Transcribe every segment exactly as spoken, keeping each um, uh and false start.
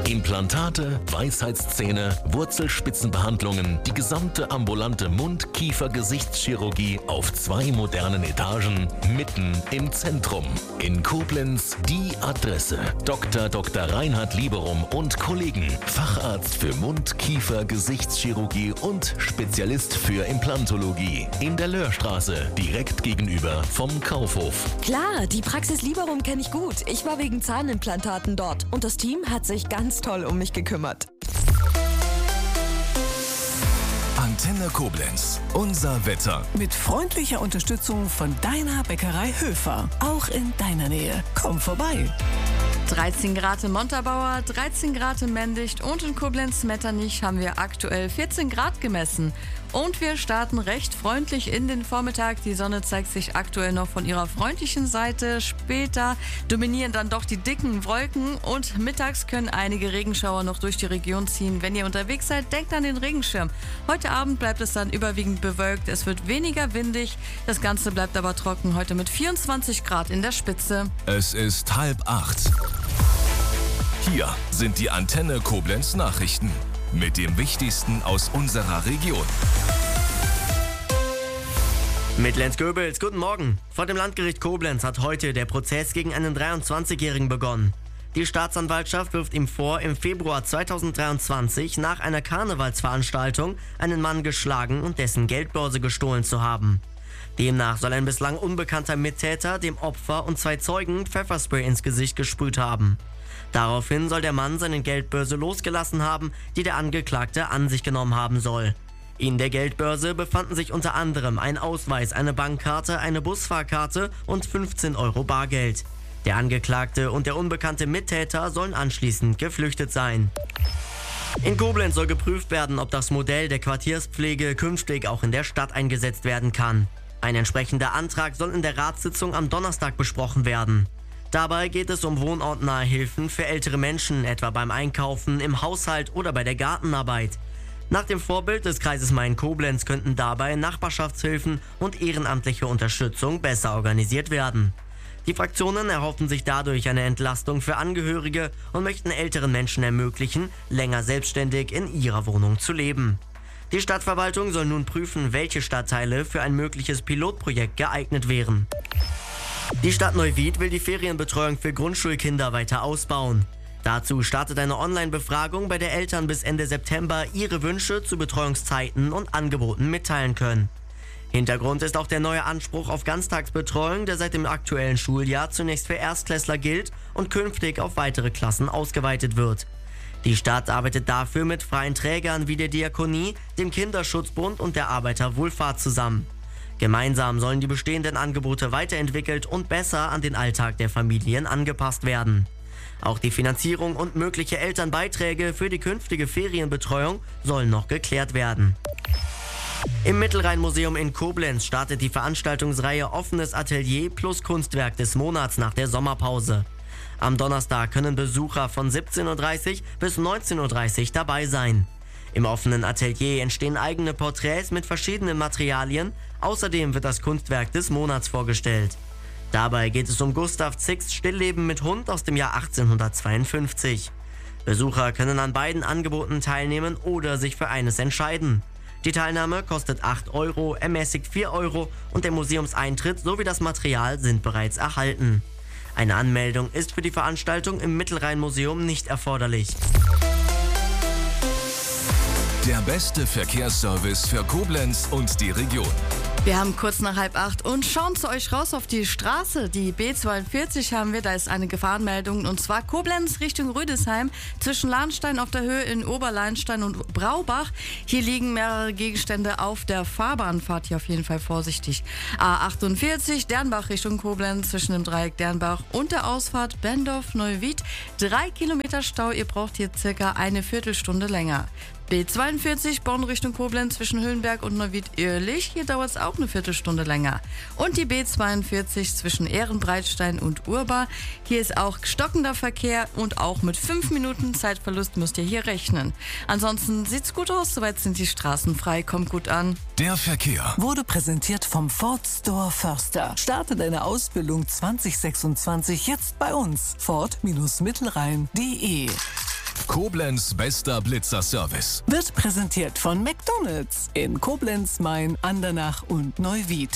Implantate, Weisheitszähne, Wurzelspitzenbehandlungen, die gesamte ambulante Mund-, Kiefer-, Gesichtschirurgie auf zwei modernen Etagen, mitten im Zentrum. In Koblenz die Adresse. Doktor Doktor Reinhard Lieberum und Kollegen. Facharzt für Mund-, Kiefer-, Gesichtschirurgie und Spezialist für Implantologie. In der Löhrstraße, direkt gegenüber vom Kaufhof. Klar, die Praxis Lieberum kenne ich gut. Ich war wegen Zahnimplantaten dort und das Team hat sich ganz toll um mich gekümmert. Antenne Koblenz. Unser Wetter. Mit freundlicher Unterstützung von deiner Bäckerei Höfer. Auch in deiner Nähe. Komm vorbei. dreizehn Grad in Montabaur, dreizehn Grad in Mendigt und in Koblenz-Metternich haben wir aktuell vierzehn Grad gemessen. Und wir starten recht freundlich in den Vormittag. Die Sonne zeigt sich aktuell noch von ihrer freundlichen Seite. Später dominieren dann doch die dicken Wolken und mittags können einige Regenschauer noch durch die Region ziehen. Wenn ihr unterwegs seid, denkt an den Regenschirm. Heute Abend bleibt es dann überwiegend bewölkt. Es wird weniger windig. Das Ganze bleibt aber trocken. Heute mit vierundzwanzig Grad in der Spitze. Es ist halb acht. Hier sind die Antenne Koblenz Nachrichten mit dem Wichtigsten aus unserer Region. Mit Lenz Goebels, guten Morgen. Vor dem Landgericht Koblenz hat heute der Prozess gegen einen dreiundzwanzigjährigen begonnen. Die Staatsanwaltschaft wirft ihm vor, im Februar zweitausenddreiundzwanzig nach einer Karnevalsveranstaltung einen Mann geschlagen und dessen Geldbörse gestohlen zu haben. Demnach soll ein bislang unbekannter Mittäter dem Opfer und zwei Zeugen Pfefferspray ins Gesicht gesprüht haben. Daraufhin soll der Mann seine Geldbörse losgelassen haben, die der Angeklagte an sich genommen haben soll. In der Geldbörse befanden sich unter anderem ein Ausweis, eine Bankkarte, eine Busfahrkarte und fünfzehn Euro Bargeld. Der Angeklagte und der unbekannte Mittäter sollen anschließend geflüchtet sein. In Koblenz soll geprüft werden, ob das Modell der Quartierspflege künftig auch in der Stadt eingesetzt werden kann. Ein entsprechender Antrag soll in der Ratssitzung am Donnerstag besprochen werden. Dabei geht es um wohnortnahe Hilfen für ältere Menschen, etwa beim Einkaufen, im Haushalt oder bei der Gartenarbeit. Nach dem Vorbild des Kreises Main-Koblenz könnten dabei Nachbarschaftshilfen und ehrenamtliche Unterstützung besser organisiert werden. Die Fraktionen erhoffen sich dadurch eine Entlastung für Angehörige und möchten älteren Menschen ermöglichen, länger selbstständig in ihrer Wohnung zu leben. Die Stadtverwaltung soll nun prüfen, welche Stadtteile für ein mögliches Pilotprojekt geeignet wären. Die Stadt Neuwied will die Ferienbetreuung für Grundschulkinder weiter ausbauen. Dazu startet eine Online-Befragung, bei der Eltern bis Ende September ihre Wünsche zu Betreuungszeiten und Angeboten mitteilen können. Hintergrund ist auch der neue Anspruch auf Ganztagsbetreuung, der seit dem aktuellen Schuljahr zunächst für Erstklässler gilt und künftig auf weitere Klassen ausgeweitet wird. Die Stadt arbeitet dafür mit freien Trägern wie der Diakonie, dem Kinderschutzbund und der Arbeiterwohlfahrt zusammen. Gemeinsam sollen die bestehenden Angebote weiterentwickelt und besser an den Alltag der Familien angepasst werden. Auch die Finanzierung und mögliche Elternbeiträge für die künftige Ferienbetreuung sollen noch geklärt werden. Im Mittelrhein-Museum in Koblenz startet die Veranstaltungsreihe Offenes Atelier plus Kunstwerk des Monats nach der Sommerpause. Am Donnerstag können Besucher von siebzehn Uhr dreißig bis neunzehn Uhr dreißig dabei sein. Im offenen Atelier entstehen eigene Porträts mit verschiedenen Materialien. Außerdem wird das Kunstwerk des Monats vorgestellt. Dabei geht es um Gustav Zicks Stillleben mit Hund aus dem Jahr achtzehnhundertzweiundfünfzig. Besucher können an beiden Angeboten teilnehmen oder sich für eines entscheiden. Die Teilnahme kostet acht Euro, ermäßigt vier Euro und der Museumseintritt sowie das Material sind bereits erhalten. Eine Anmeldung ist für die Veranstaltung im Mittelrhein-Museum nicht erforderlich. Der beste Verkehrsservice für Koblenz und die Region. Wir haben kurz nach halb acht und schauen zu euch raus auf die Straße. Die B zweiundvierzig haben wir, da ist eine Gefahrenmeldung und zwar Koblenz Richtung Rüdesheim zwischen Lahnstein auf der Höhe in Oberlahnstein und Braubach. Hier liegen mehrere Gegenstände auf der Fahrbahn. Fahrt hier auf jeden Fall vorsichtig. A achtundvierzig Dernbach Richtung Koblenz zwischen dem Dreieck Dernbach und der Ausfahrt Bendorf-Neuwied. Drei Kilometer Stau, ihr braucht hier circa eine Viertelstunde länger. B zweiundvierzig Bonn Richtung Koblenz zwischen Hüllenberg und Neuwied-Ehrlich. Hier dauert es auch eine Viertelstunde länger. Und die B zweiundvierzig zwischen Ehrenbreitstein und Urbar. Hier ist auch stockender Verkehr und auch mit fünf Minuten Zeitverlust müsst ihr hier rechnen. Ansonsten sieht's gut aus, soweit sind die Straßen frei, kommt gut an. Der Verkehr Wurde präsentiert vom Ford Store Förster. Starte deine Ausbildung zwanzig sechsundzwanzig jetzt bei uns. Ford-Mittelrhein punkt de Koblenz bester Blitzer-Service. Wird präsentiert von McDonald's in Koblenz, Main, Andernach und Neuwied.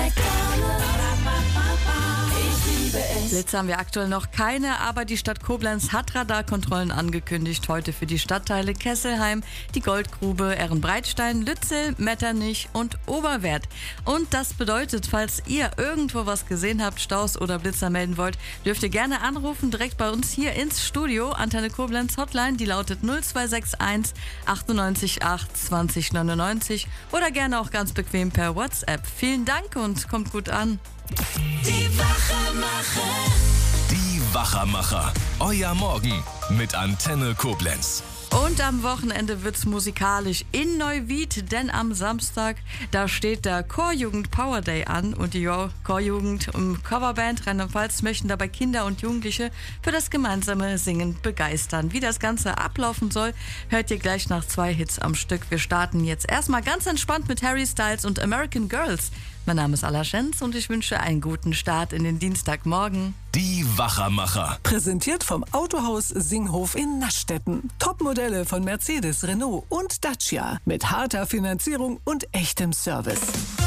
Blitze haben wir aktuell noch keine, aber die Stadt Koblenz hat Radarkontrollen angekündigt. Heute für die Stadtteile Kesselheim, die Goldgrube, Ehrenbreitstein, Lützel, Metternich und Oberwerth. Und das bedeutet, falls ihr irgendwo was gesehen habt, Staus oder Blitzer melden wollt, dürft ihr gerne anrufen, direkt bei uns hier ins Studio. Antenne Koblenz Hotline, die lautet null zwei sechs eins achtundneunzig acht zwanzig neunundneunzig oder gerne auch ganz bequem per WhatsApp. Vielen Dank und kommt gut an. Die Wachermacher. Die Wachermacher. Euer Morgen mit Antenne Koblenz. Und am Wochenende wird's musikalisch in Neuwied, denn am Samstag, da steht der Chorjugend Power Day an und die Chorjugend im Coverband Rheinland-Pfalz möchten dabei Kinder und Jugendliche für das gemeinsame Singen begeistern. Wie das Ganze ablaufen soll, hört ihr gleich nach zwei Hits am Stück. Wir starten jetzt erstmal ganz entspannt mit Harry Styles und American Girls. Mein Name ist Alla Schenz und ich wünsche einen guten Start in den Dienstagmorgen. Die Wachermacher. Präsentiert vom Autohaus Singhof in Naschstetten. Topmodelle von Mercedes, Renault und Dacia mit harter Finanzierung und echtem Service.